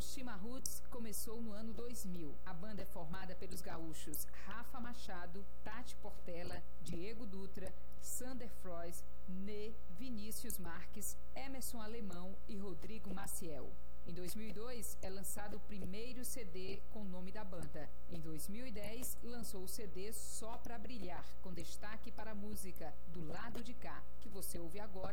Chima Roots começou no ano 2000. A banda é formada pelos gaúchos Rafa Machado, Tati Portela, Diego Dutra, Sander Frois, Nê, Vinícius Marques, Emerson Alemão e Rodrigo Maciel. Em 2002, é lançado o primeiro CD com o nome da banda. Em 2010, lançou o CD Só Pra Brilhar, com destaque para a música Do Lado de Cá, que você ouve agora